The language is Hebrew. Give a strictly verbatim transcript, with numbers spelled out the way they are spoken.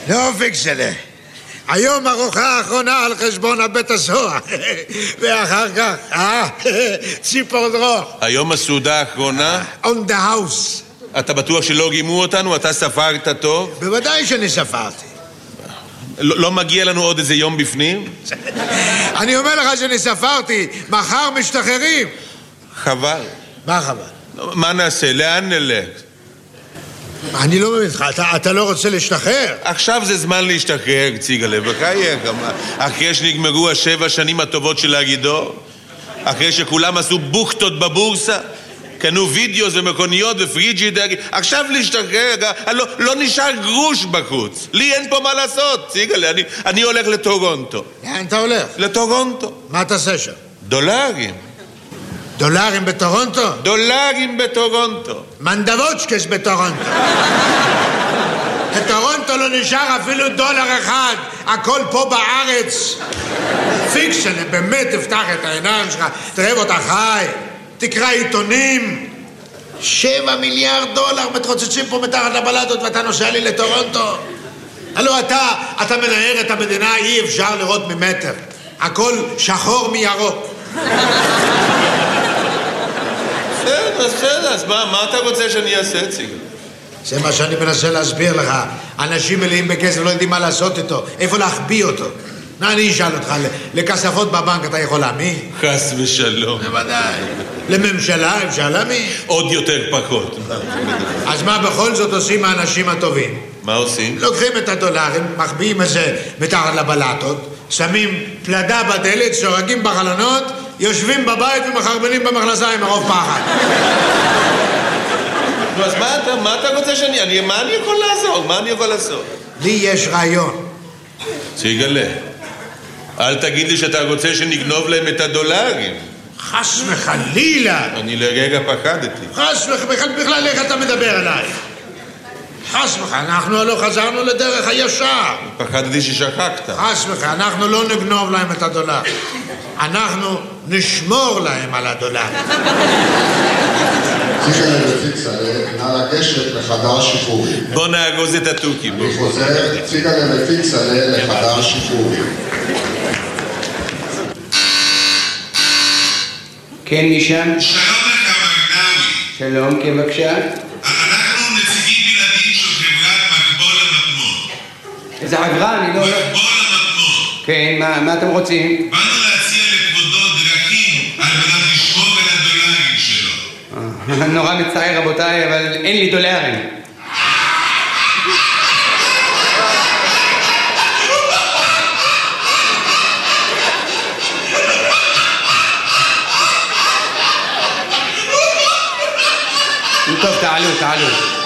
נו, פיקסלה. היום ארוחה האחרונה על חשבון הבית הסוהר. ואחר כך, אה, ציפור דרוך. היום הסעודה האחרונה? On the house. אתה בטוח שלא רימו אותנו? אתה ספרת טוב? בוודאי שאני ספרתי. לא, לא מגיע לנו עוד איזה יום בפנים? אני אומר לך שאני ספרתי. מחר משתחררים. חבל. מה חבל? מה נעשה? לאן נלך? אני לא מבין לך, אתה, אתה לא רוצה להשתחרר? עכשיו זה זמן להשתחרר, ציגלה, בחייך. אחרי שנגמרו השבע שנים הטובות של הגידור, אחרי שכולם עשו בוכטות בבורסה, קנו וידאו ומכוניות ופריג'ידר, עכשיו להשתחרר, לא, לא נשאר גרוש בחוץ. לי אין פה מה לעשות, ציגלה, אני, אני הולך לטורונטו. לאן אתה הולך? לטורונטו. מה תעשה שם? דולרים. דולרים בטורונטו? דולרים בטורונטו. מנדבוצ'קס בטורונטו. בטורונטו לא נשאר אפילו דולר אחד. הכל פה בארץ. פיקסלה, באמת תפתח את העיניים שלך. תראה אותה חי. תקרא עיתונים. שבע מיליארד דולר מתרוצצים פה מתחת לבלטות ואתה נוסע לי לטורונטו. הלו אתה, אתה מנהר את המדינה, אי אפשר לראות ממטר. הכל שחור מירוק. בסדר, בסדר, אז מה, מה אתה רוצה שאני אעשה, ציגל? זה מה שאני מנסה להסביר לך. אנשים מלאים בכסף לא יודעים מה לעשות איתו, איפה להחביא אותו. מה אני אשאל אותך, לכספות בבנק אתה יכול להמי? חס ושלום. בוודאי. לממשלה אפשר להמי? עוד יותר פחות. אז מה בכל זאת עושים האנשים הטובים? מה עושים? לוקחים את הדולרים, מחביאים את זה מתחת לבלטות, שמים פלדה בדלת, שורגים בחלונות, יושבים בבית ומחרבנים במכנסיים מרוב פחד. אז מה אתה, מה אתה רוצה שאני... אני, מה אני יכול לעזור? מה אני יכול לעשות? לי יש רעיון. ציגלה, אל תגיד לי שאתה רוצה שנגנוב להם את הדולרים. חס וחלילה. אני לרגע פחדתי. חס וחלילה, בכלל איך אתה מדבר עליי? חס וחלילה, אנחנו לא חזרנו לדרך הישר. פחדתי ששכחת. חס וחלילה, אנחנו לא נגנוב להם את הדולר. אנחנו נשמור להם על הדולר. ציגלה ופיקסלה, נא לגשת לחדר שחרורים. בוא נאגוז את התוכי. אני חוזר, ציגלה ופיקסלה לחדר שחרורים. כן, משם? שלום לך, מגנאווי. שלום, כן, בבקשה. אנחנו נציגים בלעדיים של חברת מקבול המטמון. איזה חברה? אני לא... מקבול המטמון. כן, מה, מה אתם רוצים? באנו להציע לכבודו דרכים על מנת לשמור על הדולרים שלו. נורא מצער, רבותיי, אבל אין לי דולרים. טוב, תעלו, תעלו.